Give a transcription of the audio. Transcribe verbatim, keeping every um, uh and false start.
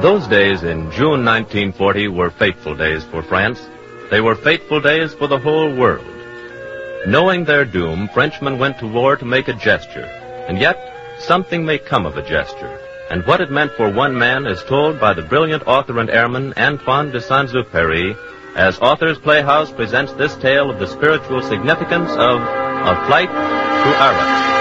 Those days in June nineteen forty were fateful days for France. They were fateful days for the whole world. Knowing their doom, Frenchmen went to war to make a gesture. And yet, something may come of a gesture. And what it meant for one man is told by the brilliant author and airman Antoine de Saint-Exupéry as Authors Playhouse presents this tale of the spiritual significance of A Flight to Arras.